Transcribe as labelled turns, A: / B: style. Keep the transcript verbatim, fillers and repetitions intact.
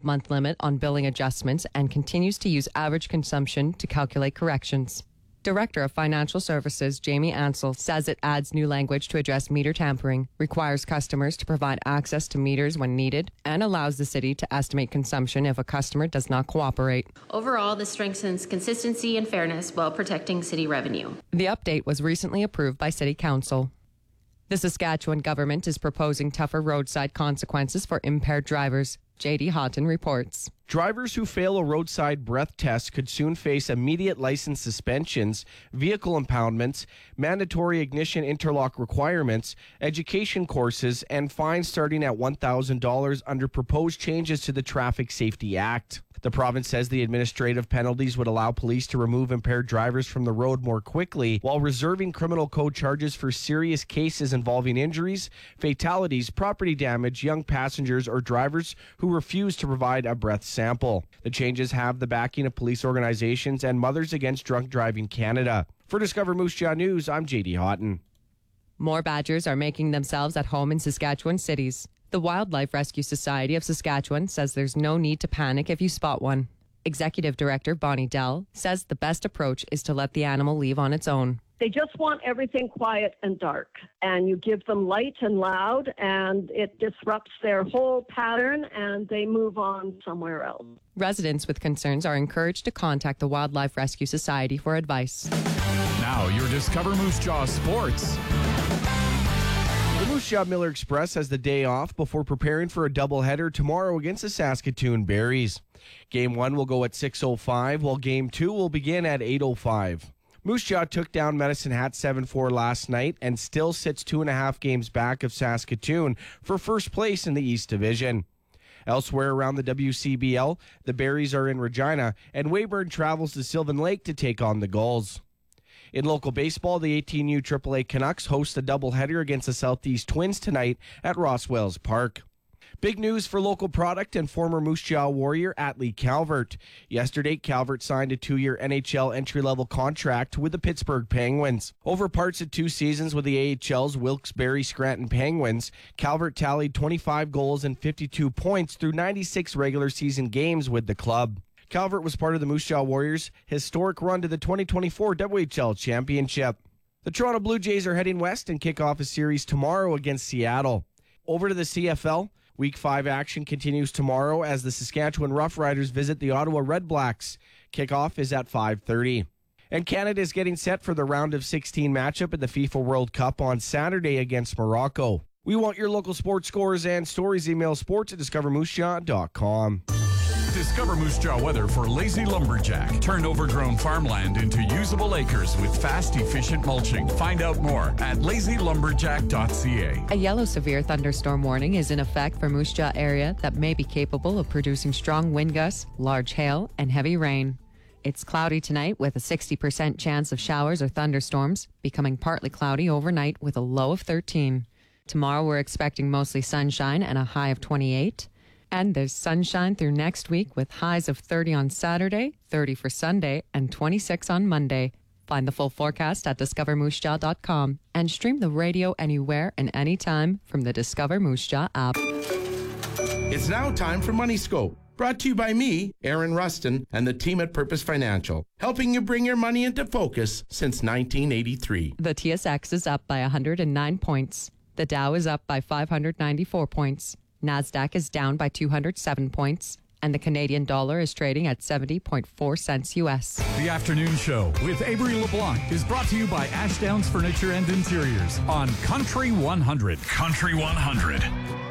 A: twelve-month limit on billing adjustments and continues to use average consumption to calculate corrections. Director of Financial Services Jamie Ansell says it adds new language to address meter tampering, requires customers to provide access to meters when needed, and allows the city to estimate consumption if a customer does not cooperate.
B: Overall, this strengthens consistency and fairness while protecting city revenue.
A: The update was recently approved by City Council. The Saskatchewan government is proposing tougher roadside consequences for impaired drivers. J D Houghton reports.
C: Drivers who fail a roadside breath test could soon face immediate license suspensions, vehicle impoundments, mandatory ignition interlock requirements, education courses, and fines starting at one thousand dollars under proposed changes to the Traffic Safety Act. The province says the administrative penalties would allow police to remove impaired drivers from the road more quickly while reserving criminal code charges for serious cases involving injuries, fatalities, property damage, young passengers, or drivers who refuse to provide a breath sample. The changes have the backing of police organizations and Mothers Against Drunk Driving Canada. For Discover Moose Jaw News, I'm J D Houghton.
A: More badgers are making themselves at home in Saskatchewan cities. The Wildlife Rescue Society of Saskatchewan says there's no need to panic if you spot one. Executive Director Bonnie Dell says the best approach is to let the animal leave on its own.
D: They just want everything quiet and dark, and you give them light and loud, and it disrupts their whole pattern, and they move on somewhere else.
A: Residents with concerns are encouraged to contact the Wildlife Rescue Society for advice.
E: Now, your Discover Moose Jaw Sports.
C: The Moose Jaw Miller Express has the day off before preparing for a doubleheader tomorrow against the Saskatoon Berries. Game one will go at six oh five, while Game two will begin at eight oh five. Moose Jaw took down Medicine Hat seven four last night and still sits two and a half games back of Saskatoon for first place in the East Division. Elsewhere around the W C B L, the Berries are in Regina, and Weyburn travels to Sylvan Lake to take on the Gulls. In local baseball, the eighteen U triple A Canucks host a doubleheader against the Southeast Twins tonight at Rosswells Park. Big news for local product and former Moose Jaw Warrior Atlee Calvert. Yesterday, Calvert signed a two-year N H L entry-level contract with the Pittsburgh Penguins. Over parts of two seasons with the A H L's Wilkes-Barre Scranton Penguins, Calvert tallied twenty-five goals and fifty-two points through ninety-six regular season games with the club. Calvert was part of the Moose Jaw Warriors' historic run to the twenty twenty-four W H L Championship. The Toronto Blue Jays are heading west and kick off a series tomorrow against Seattle. Over to the C F L. Week five action continues tomorrow as the Saskatchewan Roughriders visit the Ottawa Redblacks. Kickoff is at five thirty. And Canada is getting set for the round of sixteen matchup at the FIFA World Cup on Saturday against Morocco. We want your local sports scores and stories. Email sports at discover moose jaw dot com.
E: Discover Moose Jaw weather for Lazy Lumberjack. Turn overgrown farmland into usable acres with fast, efficient mulching. Find out more at lazy lumberjack dot c a.
A: A yellow severe thunderstorm warning is in effect for Moose Jaw area that may be capable of producing strong wind gusts, large hail, and heavy rain. It's cloudy tonight with a sixty percent chance of showers or thunderstorms, becoming partly cloudy overnight with a low of thirteen. Tomorrow we're expecting mostly sunshine and a high of twenty-eight. And there's sunshine through next week with highs of thirty on Saturday, thirty for Sunday, and twenty-six on Monday. Find the full forecast at discover moose jaw dot com and stream the radio anywhere and anytime from the Discover Moose Jaw app.
F: It's now time for Money Scope, brought to you by me, Aaron Rustin, and the team at Purpose Financial, helping you bring your money into focus since nineteen eighty-three.
A: The T S X is up by one hundred nine points. The Dow is up by five hundred ninety-four points. NASDAQ is down by two hundred seven points, and the Canadian dollar is trading at seventy point four cents U S.
E: The Afternoon Show with Avery LeBlanc is brought to you by Ashdowns Furniture and Interiors on Country one hundred. Country one hundred.